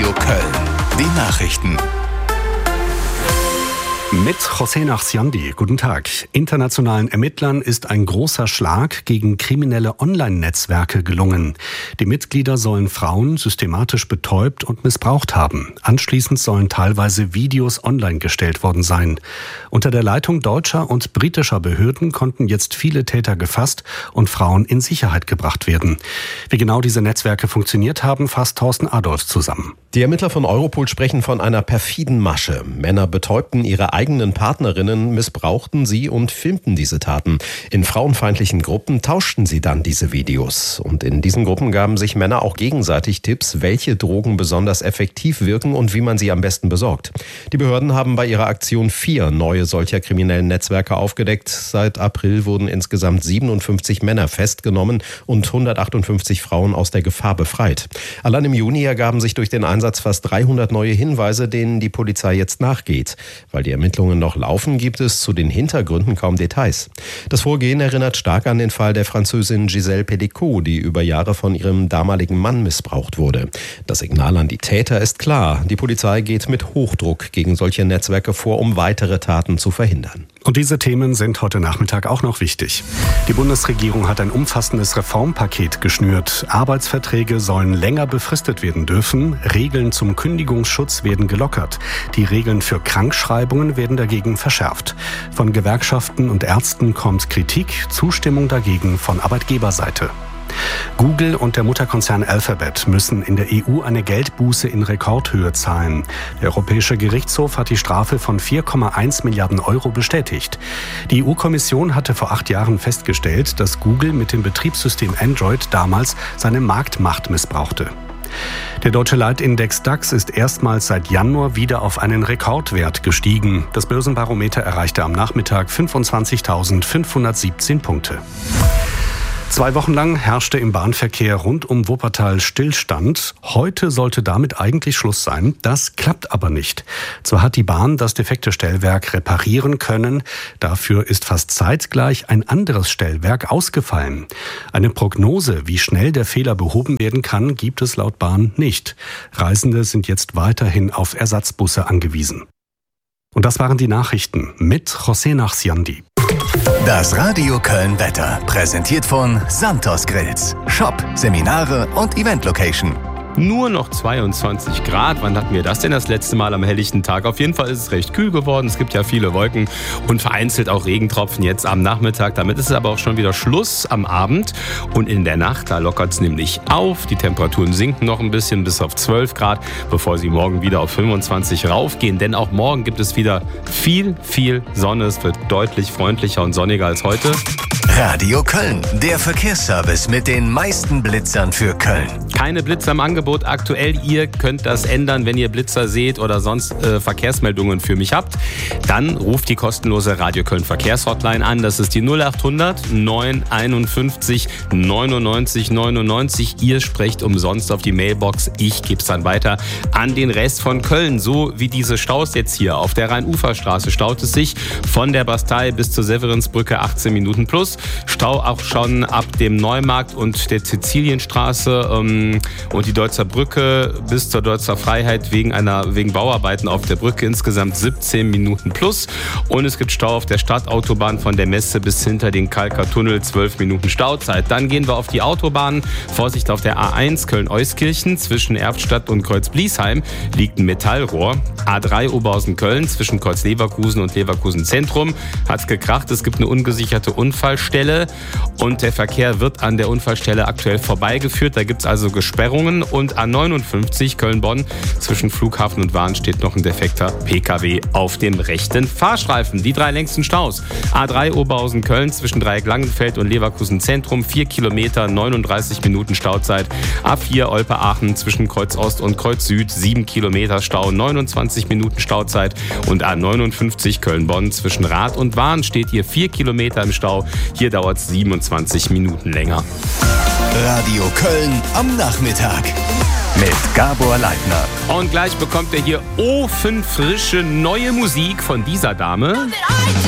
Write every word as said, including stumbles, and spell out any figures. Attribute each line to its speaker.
Speaker 1: Radio Köln. Die Nachrichten.
Speaker 2: Mit José Nachsiandi. Guten Tag. Internationalen Ermittlern ist ein großer Schlag gegen kriminelle Online-Netzwerke gelungen. Die Mitglieder sollen Frauen systematisch betäubt und missbraucht haben. Anschließend sollen teilweise Videos online gestellt worden sein. Unter der Leitung deutscher und britischer Behörden konnten jetzt viele Täter gefasst und Frauen in Sicherheit gebracht werden. Wie genau diese Netzwerke funktioniert haben, fasst Thorsten Adolf zusammen.
Speaker 3: Die Ermittler von Europol sprechen von einer perfiden Masche. Männer betäubten ihre eigenen Partnerinnen, missbrauchten sie und filmten diese Taten. In frauenfeindlichen Gruppen tauschten sie dann diese Videos. Und in diesen Gruppen gaben sich Männer auch gegenseitig Tipps, welche Drogen besonders effektiv wirken und wie man sie am besten besorgt. Die Behörden haben bei ihrer Aktion vier neue solcher kriminellen Netzwerke aufgedeckt. Seit April wurden insgesamt siebenundfünfzig Männer festgenommen und hundertachtundfünfzig Frauen aus der Gefahr befreit. Allein im Juni ergaben sich durch den Einsatz fast dreihundert neue Hinweise, denen die Polizei jetzt nachgeht. Weil die Ermittlungen noch laufen, gibt es zu den Hintergründen kaum Details. Das Vorgehen erinnert stark an den Fall der Französin Gisèle Pelicot, die über Jahre von ihrem damaligen Mann missbraucht wurde. Das Signal an die Täter ist klar. Die Polizei geht mit Hochdruck gegen solche Netzwerke vor, um weitere Taten zu verhindern.
Speaker 2: Und diese Themen sind heute Nachmittag auch noch wichtig. Die Bundesregierung hat ein umfassendes Reformpaket geschnürt. Arbeitsverträge sollen länger befristet werden dürfen. Regeln zum Kündigungsschutz werden gelockert. Die Regeln für Krankschreibungen werden dagegen verschärft. Von Gewerkschaften und Ärzten kommt Kritik, Zustimmung dagegen von Arbeitgeberseite. Google und der Mutterkonzern Alphabet müssen in der E U eine Geldbuße in Rekordhöhe zahlen. Der Europäische Gerichtshof hat die Strafe von vier Komma eins Milliarden Euro bestätigt. Die E U-Kommission hatte vor acht Jahren festgestellt, dass Google mit dem Betriebssystem Android damals seine Marktmacht missbrauchte. Der deutsche Leitindex DAX ist erstmals seit Januar wieder auf einen Rekordwert gestiegen. Das Börsenbarometer erreichte am Nachmittag fünfundzwanzigtausendfünfhundertsiebzehn Punkte. Zwei Wochen lang herrschte im Bahnverkehr rund um Wuppertal Stillstand. Heute sollte damit eigentlich Schluss sein. Das klappt aber nicht. Zwar hat die Bahn das defekte Stellwerk reparieren können, dafür ist fast zeitgleich ein anderes Stellwerk ausgefallen. Eine Prognose, wie schnell der Fehler behoben werden kann, gibt es laut Bahn nicht. Reisende sind jetzt weiterhin auf Ersatzbusse angewiesen. Und das waren die Nachrichten mit José Nachsiandi.
Speaker 1: Das Radio Köln Wetter, präsentiert von Santos Grills. Shop, Seminare und Event-Location.
Speaker 4: Nur noch zweiundzwanzig Grad. Wann hatten wir das denn das letzte Mal am helllichten Tag? Auf jeden Fall ist es recht kühl geworden. Es gibt ja viele Wolken und vereinzelt auch Regentropfen jetzt am Nachmittag. Damit ist es aber auch schon wieder Schluss am Abend. Und in der Nacht, da lockert es nämlich auf. Die Temperaturen sinken noch ein bisschen bis auf zwölf Grad, bevor sie morgen wieder auf fünfundzwanzig raufgehen. Denn auch morgen gibt es wieder viel, viel Sonne. Es wird deutlich freundlicher und sonniger als heute.
Speaker 1: Radio Köln, der Verkehrsservice mit den meisten Blitzern für Köln.
Speaker 4: Keine Blitzer im Angebot aktuell. Ihr könnt das ändern, wenn ihr Blitzer seht oder sonst äh, Verkehrsmeldungen für mich habt. Dann ruft die kostenlose Radio Köln Verkehrshotline an. Das ist die null achthundert neun einundfünfzig neunundneunzig neunundneunzig. Ihr sprecht umsonst auf die Mailbox. Ich gebe es dann weiter an den Rest von Köln. So wie diese Staus jetzt hier auf der Rhein-Ufer-Straße staut es sich von der Bastei bis zur Severinsbrücke achtzehn Minuten plus. Stau auch schon ab dem Neumarkt und der Sizilienstraße ähm, und die Deutzer Brücke bis zur Deutzer Freiheit wegen einer wegen Bauarbeiten auf der Brücke insgesamt siebzehn Minuten plus. Und es gibt Stau auf der Stadtautobahn von der Messe bis hinter den Kalker Tunnel, zwölf Minuten Stauzeit. Dann gehen wir auf die Autobahn. Vorsicht auf der A eins Köln-Euskirchen zwischen Erftstadt und Kreuz-Bliesheim liegt ein Metallrohr. A drei Oberhausen-Köln zwischen Kreuz-Leverkusen und Leverkusen Zentrum hat's gekracht. Es gibt eine ungesicherte Unfallstelle und der Verkehr wird an der Unfallstelle aktuell vorbeigeführt. Da gibt's also Gesperrungen. Und A neunundfünfzig Köln-Bonn zwischen Flughafen und Wahn steht noch ein defekter P K W auf dem rechten Fahrstreifen. Die drei längsten Staus. A drei Oberhausen-Köln zwischen Dreieck-Langenfeld und Leverkusen Zentrum, vier Kilometer, neununddreißig Minuten Stauzeit. A vier Olpe-Aachen zwischen Kreuz Ost und Kreuz Süd, sieben Kilometer Stau, neunundzwanzig Minuten Stauzeit. Und A neunundfünfzig Köln-Bonn zwischen Rath und Wahn steht hier vier Kilometer im Stau. Hier dauert es siebenundzwanzig Minuten länger.
Speaker 1: Radio Köln am Nachmittag mit Gabor Leitner.
Speaker 4: Und gleich bekommt ihr hier ofenfrische neue Musik von dieser Dame.